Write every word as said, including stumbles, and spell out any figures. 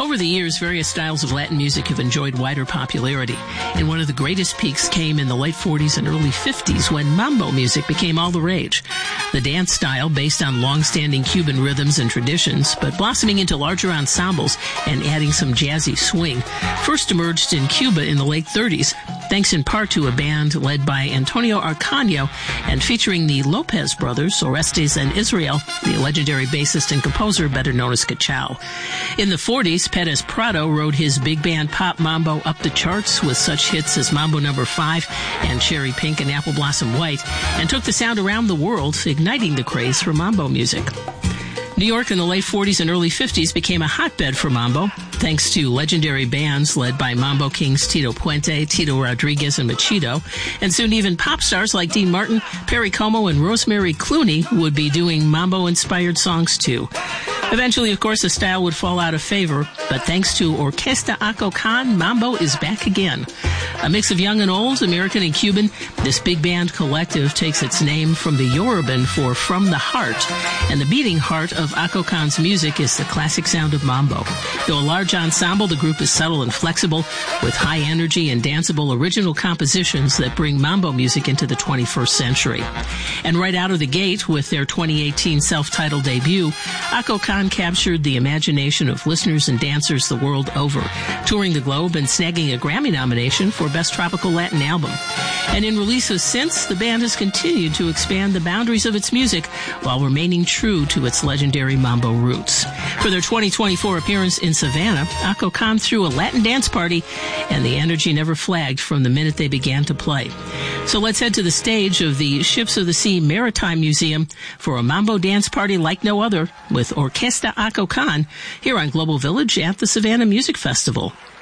Over the years, various styles of Latin music have enjoyed wider popularity, and one of the greatest peaks came in the late forties and early fifties when mambo music became all the rage. The dance style, based on long-standing Cuban rhythms and traditions, but blossoming into larger ensembles and adding some jazzy swing, first emerged in Cuba in the late thirties, thanks in part to a band led by Antonio Arcaño and featuring the Lopez brothers, Orestes and Israel, the legendary bassist and composer better known as Cachao. In the forties, Perez Prado rode his big band pop mambo up the charts with such hits as Mambo Number Five and Cherry Pink and Apple Blossom White, and took the sound around the world, igniting the craze for mambo music. New York in the late forties and early fifties became a hotbed for mambo, thanks to legendary bands led by mambo kings Tito Puente, Tito Rodriguez, and Machito, and soon even pop stars like Dean Martin, Perry Como, and Rosemary Clooney would be doing mambo-inspired songs too. Eventually, of course, the style would fall out of favor, but thanks to Orquesta Acocan, mambo is back again. A mix of young and old, American and Cuban, this big band collective takes its name from the Yoruban for from the heart, and the beating heart of Acocan's music is the classic sound of mambo. Though a large ensemble, the group is subtle and flexible, with high energy and danceable original compositions that bring mambo music into the twenty-first century. And right out of the gate, with their twenty eighteen self-titled debut, Acocan captured the imagination of listeners and dancers the world over, touring the globe and snagging a Grammy nomination for Best Tropical Latin Album. And in releases since, the band has continued to expand the boundaries of its music while remaining true to its legendary mambo roots. For their twenty twenty-four appearance in Savannah, Acocan threw a Latin dance party, and the energy never flagged from the minute they began to play. So let's head to the stage of the Ships of the Sea Maritime Museum for a mambo dance party like no other with Orquesta Acocan here on Global Village at the Savannah Music Festival.